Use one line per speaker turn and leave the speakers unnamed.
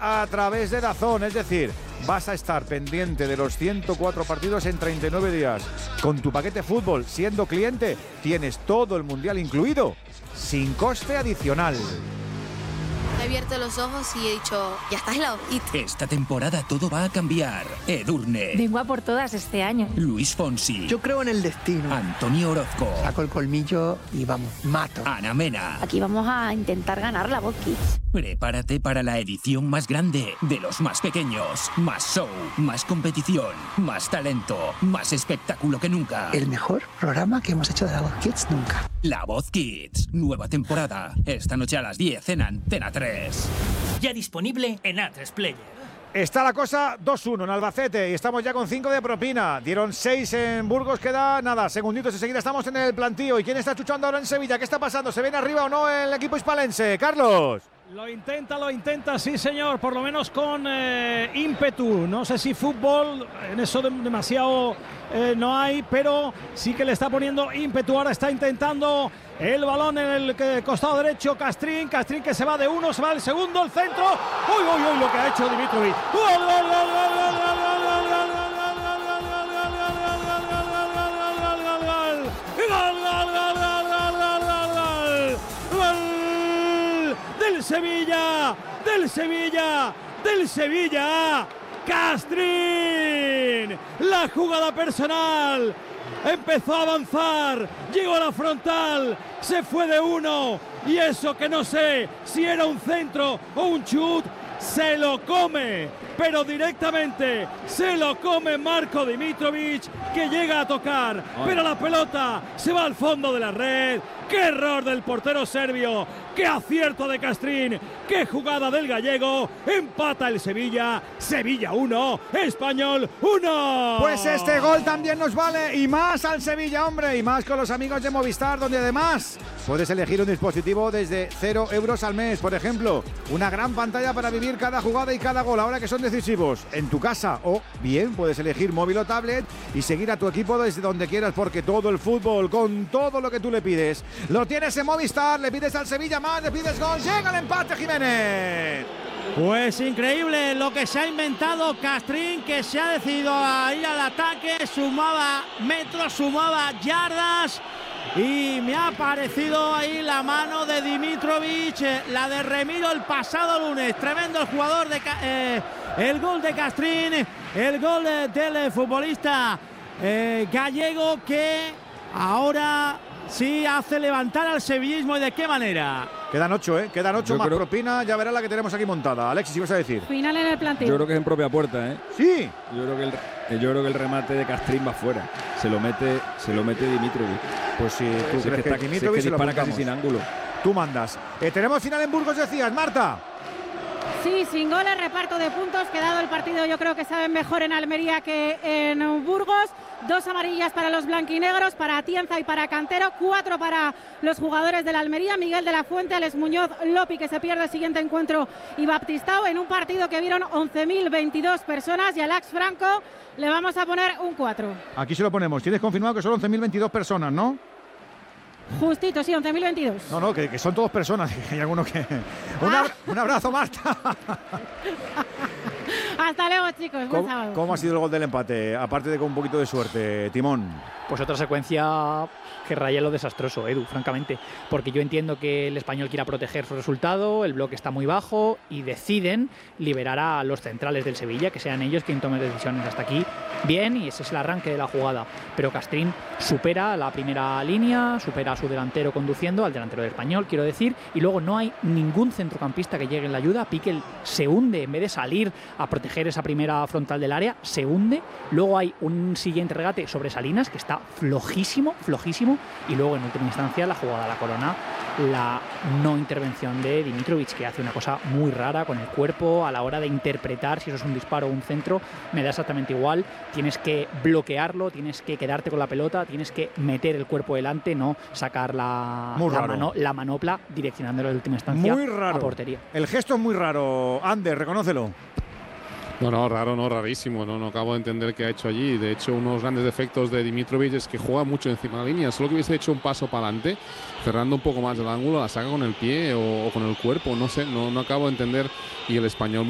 a través de DAZN, es decir, vas a estar pendiente de los 104 partidos en 39 días. Con tu paquete fútbol, siendo cliente, tienes todo el Mundial incluido, sin coste adicional.
He abierto los ojos y he dicho, ya estás en la hojita.
Esta temporada todo va a cambiar. Edurne.
Vengo a por todas este año.
Luis Fonsi.
Yo creo en el destino.
Antonio Orozco.
Saco el colmillo y vamos, mato.
Ana Mena.
Aquí vamos a intentar ganar la Voz Kids.
Prepárate para la edición más grande de los más pequeños. Más show, más competición, más talento, más espectáculo que nunca.
El mejor programa que hemos hecho de la Voz Kids nunca.
La Voz Kids, nueva temporada. Esta noche a las 10 en Antena 3.
Ya disponible en A3 Player.
Está la cosa 2-1 en Albacete y estamos ya con 5 de propina. Dieron 6 en Burgos, queda nada, segunditos enseguida estamos en el plantío. ¿Y quién está chuchando ahora en Sevilla? ¿Qué está pasando? ¿Se viene arriba o no el equipo hispalense? Carlos.
Lo intenta, sí señor, por lo menos con ímpetu. No sé si fútbol, en eso demasiado no hay, pero sí que le está poniendo ímpetu. Ahora está intentando el balón en el costado derecho, Castrín que se va de uno, se va del segundo, el centro. ¡Uy, lo que ha hecho Dimitrovic! del Sevilla, Castrín, la jugada personal, empezó a avanzar, llegó a la frontal, se fue de uno, y eso que no sé si era un centro o un chut, se lo come, pero directamente se lo come Marko Dimitrovic, que llega a tocar, pero la pelota se va al fondo de la red. ¡Qué error del portero serbio! ¡Qué acierto de Castrín! ¡Qué jugada del gallego! Empata el Sevilla. Sevilla 1, Español 1.
Pues este gol también nos vale. Y más al Sevilla, hombre. Y más con los amigos de Movistar, donde además puedes elegir un dispositivo desde 0 euros al mes. Por ejemplo, una gran pantalla para vivir cada jugada y cada gol, ahora que son decisivos, en tu casa. O bien puedes elegir móvil o tablet y seguir a tu equipo desde donde quieras, porque todo el fútbol, con todo lo que tú le pides, lo tienes en Movistar. Le pides al Sevilla más, le pides gol, llega el empate, Jiménez.
Pues increíble lo que se ha inventado Castrín, que se ha decidido a ir al ataque, sumaba metros, sumaba yardas, y me ha parecido ahí la mano de Dimitrovic, la de Remiro el pasado lunes. Tremendo el jugador, el gol de Castrín, el gol del futbolista gallego, que ahora sí hace levantar al sevillismo. ¿Y de qué manera?
Quedan 8, Quedan 8 más propina. Ya verás la que tenemos aquí montada. Alexis, ¿qué vas a decir?
Final en el planteo.
Yo creo que es en propia puerta,
Sí.
Yo creo que el remate de Castrín va fuera. Se lo mete Dimitrovic.
Pues si tú crees que Dimitrovic
se dispara casi sin ángulo.
Tú mandas. Tenemos final en Burgos, decías, Marta.
Sí, sin goles, reparto de puntos. Quedado el partido, yo creo que saben mejor en Almería que en Burgos. 2 amarillas para los blanquinegros, para Atienza y para Cantero. 4 para los jugadores de la Almería. Miguel de la Fuente, Alex Muñoz, Lopi, que se pierde el siguiente encuentro, y Baptistao, en un partido que vieron 11.022 personas. Y a Alex Franco le vamos a poner un 4.
Aquí se lo ponemos. Tienes confirmado que son 11.022 personas, ¿no?
Justito, sí, 11.022.
No, que son todos personas. Hay algunos que... Un abrazo, Marta.
Hasta luego, chicos. Buen sábado.
¿Cómo ha sido el gol del empate? Aparte de con un poquito de suerte, Timón.
Pues otra secuencia que raya lo desastroso, Edu, francamente. Porque yo entiendo que el Español quiera proteger su resultado, el bloque está muy bajo y deciden liberar a los centrales del Sevilla, que sean ellos quien tomen decisiones. Hasta aquí bien, y ese es el arranque de la jugada. Pero Castrín supera la primera línea, supera a su delantero conduciendo, al delantero del Español, quiero decir, y luego no hay ningún centrocampista que llegue en la ayuda. Piqué se hunde, en vez de salir a proteger esa primera frontal del área, se hunde. Luego hay un siguiente regate sobre Salinas, que está flojísimo, y luego en última instancia la jugada a la corona, la no intervención de Dimitrovic, que hace una cosa muy rara con el cuerpo a la hora de interpretar si eso es un disparo o un centro. Me da exactamente igual. Tienes que bloquearlo, tienes que quedarte con la pelota, tienes que meter el cuerpo delante, no sacar la manopla direccionándolo en última instancia a portería.
El gesto es muy raro. Ander, reconócelo.
No, raro, no, rarísimo. No acabo de entender qué ha hecho allí. De hecho, unos grandes defectos de Dimitrovic es que juega mucho encima de la línea. Solo que hubiese hecho un paso para adelante, cerrando un poco más el ángulo, la saca con el pie o con el cuerpo. No sé, no acabo de entender. Y el Español